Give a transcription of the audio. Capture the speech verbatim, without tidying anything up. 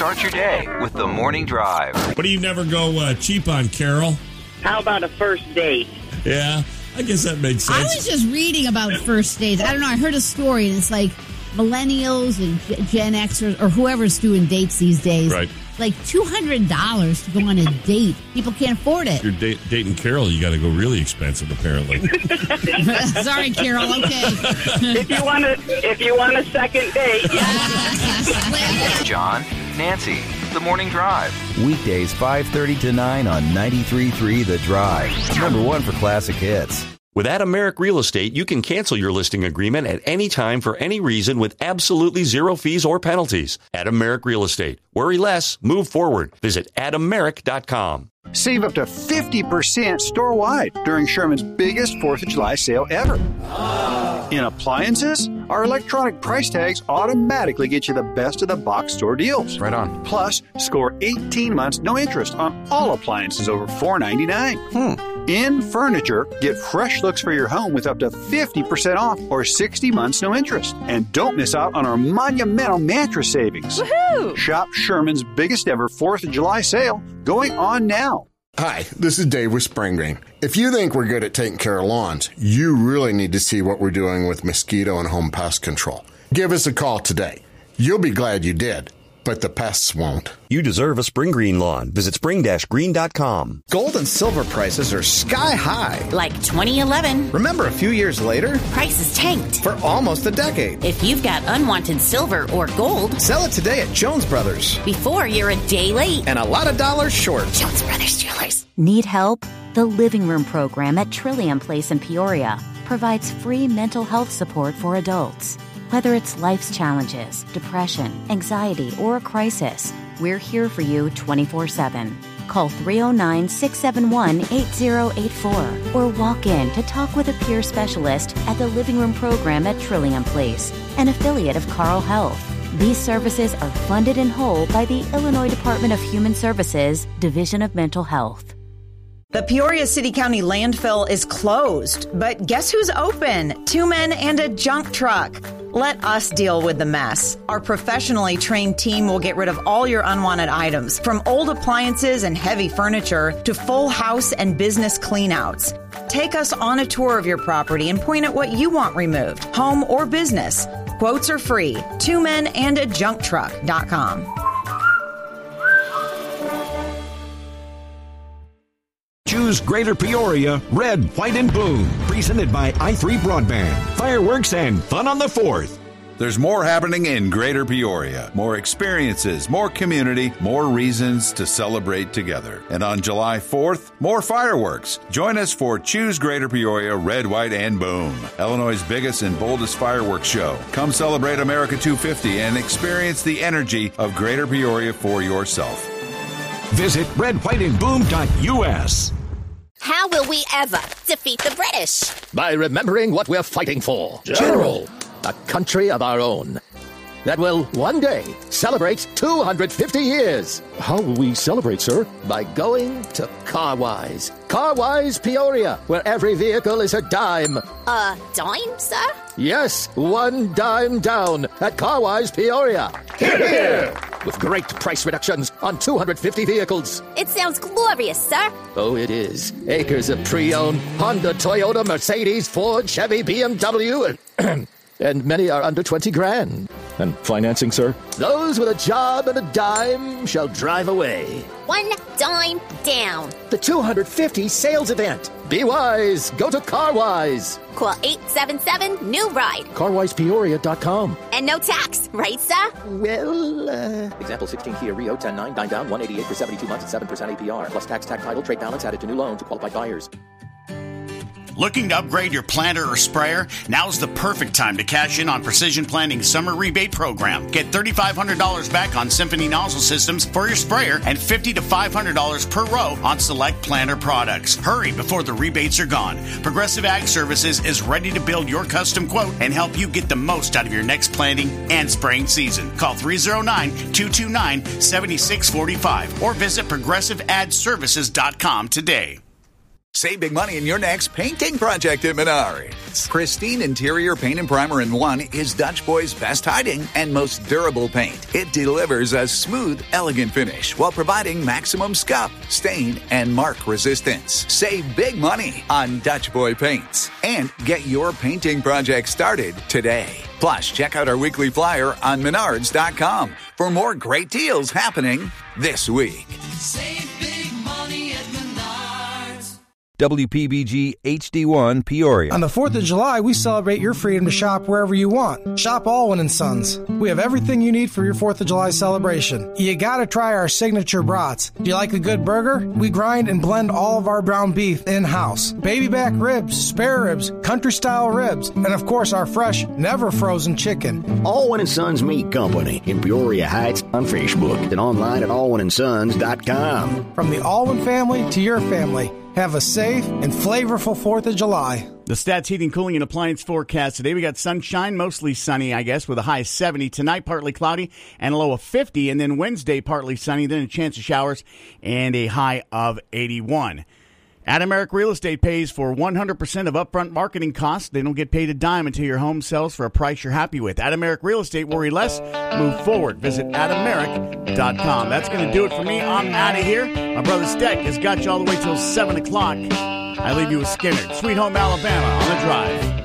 Start your day with the Morning Drive. What do you never go uh, cheap on, Carol? How about a first date? Yeah, I guess that makes sense. I was just reading about first dates. I don't know. I heard a story, and it's like millennials and Gen Xers or whoever's doing dates these days. Right. Like two hundred dollars to go on a date. People can't afford it. If you're date, dating Carol, you got to go really expensive, apparently. Sorry, Carol. Okay. If you want a, if you want a second date. John, Nancy, the Morning Drive. Weekdays five thirty to nine on ninety-three point three The Drive. Number one for classic hits. With Adam Merrick Real Estate, you can cancel your listing agreement at any time for any reason with absolutely zero fees or penalties. Adam Merrick Real Estate. Worry less, move forward. Visit adam merrick dot com. Save up to fifty percent store-wide during Sherman's biggest fourth of July sale ever. In appliances, our electronic price tags automatically get you the best of the box store deals. Right on. Plus, score eighteen months no interest on all appliances over four ninety-nine. Hmm. In furniture, get fresh looks for your home with up to fifty percent off or sixty months no interest. And don't miss out on our monumental mattress savings. Woohoo! Shop Sherman's biggest ever fourth of July sale going on now. Hi, this is Dave with Spring Green. If you think we're good at taking care of lawns, you really need to see what we're doing with mosquito and home pest control. Give us a call today. You'll be glad you did, but the pests won't. You deserve a Spring Green lawn. Visit spring dash green dot com. Gold and silver prices are sky high. Like twenty eleven. Remember a few years later? Prices tanked. For almost a decade. If you've got unwanted silver or gold, sell it today at Jones Brothers. Before you're a day late. And a lot of dollars short. Jones Brothers Jewelers. Need help? The Living Room program at Trillium Place in Peoria provides free mental health support for adults. Whether it's life's challenges, depression, anxiety, or a crisis, we're here for you twenty-four seven. Call three oh nine, six seven one, eight oh eight four or walk in to talk with a peer specialist at the Living Room program at Trillium Place, an affiliate of Carle Health. These services are funded in whole by the Illinois Department of Human Services, Division of Mental Health. The Peoria City County landfill is closed, but guess who's open? Two men and a junk truck. Let us deal with the mess. Our professionally trained team will get rid of all your unwanted items, from old appliances and heavy furniture to full house and business cleanouts. Take us on a tour of your property and point at what you want removed, home or business. Quotes are free. Two men and a junk truck dot com. Choose Greater Peoria, Red, White, and Boom. Presented by i three Broadband. Fireworks and fun on the fourth. There's more happening in Greater Peoria. More experiences, more community, more reasons to celebrate together. And on July fourth, more fireworks. Join us for Choose Greater Peoria, Red, White, and Boom. Illinois' biggest and boldest fireworks show. Come celebrate America two fifty and experience the energy of Greater Peoria for yourself. Visit red white and boom dot u s. How will we ever defeat the British? By remembering what we're fighting for. General. A country of our own that will one day celebrate two hundred fifty years. How will we celebrate, sir? By going to Carwise. Carwise, Peoria, where every vehicle is a dime. A dime, sir? Yes, one dime down at Carwise, Peoria. Hear, hear! With great price reductions on two hundred fifty vehicles. It sounds glorious, sir. Oh, it is. Acres of pre-owned Honda, Toyota, Mercedes, Ford, Chevy, B M W, and, and many are under twenty grand. And financing, sir? Those with a job and a dime shall drive away. One dime down. The two hundred fifty sales event. Be wise. Go to Carwise. Call eight seven seven, new ride. carwise peoria dot com. And no tax, right, sir? Well, uh... Example sixteen Kia Rio ten nine, nine down, one eighty-eight for seventy-two months at seven percent A P R. Plus tax, tax title, trade balance added to new loan to qualified buyers. Looking to upgrade your planter or sprayer? Now's the perfect time to cash in on Precision Planting's summer rebate program. Get three thousand five hundred dollars back on Symphony nozzle systems for your sprayer and fifty to five hundred dollars per row on select planter products. Hurry before the rebates are gone. Progressive Ag Services is ready to build your custom quote and help you get the most out of your next planting and spraying season. Call three oh nine, two two nine, seven six four five or visit progressive ad services dot com today. Save big money in your next painting project at Menards. Pristine interior paint and primer in one is Dutch Boy's best hiding and most durable paint. It delivers a smooth, elegant finish while providing maximum scuff, stain, and mark resistance. Save big money on Dutch Boy paints and get your painting project started today. Plus, check out our weekly flyer on menards dot com for more great deals happening this week. Save big money at Menards. W P B G H D one Peoria. On the fourth of July, we celebrate your freedom to shop wherever you want. Shop Alwyn and Sons. We have everything you need for your fourth of July celebration. You gotta try our signature brats. Do you like a good burger? We grind and blend all of our brown beef in-house. Baby back ribs, spare ribs, country-style ribs, and of course our fresh, never-frozen chicken. Alwyn and Sons Meat Company in Peoria Heights on Facebook and online at alwyn and sons dot com. From the Alwyn family to your family, have a safe and flavorful fourth of July. The Stats Heating, Cooling, and Appliance forecast today. We got sunshine, mostly sunny, I guess, with a high of seventy. Tonight, partly cloudy and a low of fifty. And then Wednesday, partly sunny, then a chance of showers and a high of eighty-one. Adam Eric Real Estate pays for one hundred percent of upfront marketing costs. They don't get paid a dime until your home sells for a price you're happy with. Adam Eric Real Estate, worry less, move forward. Visit adam eric dot com. That's going to do it for me. I'm out of here. My brother Steck has got you all the way till seven o'clock. I leave you with Skinner, Sweet Home Alabama on the Drive.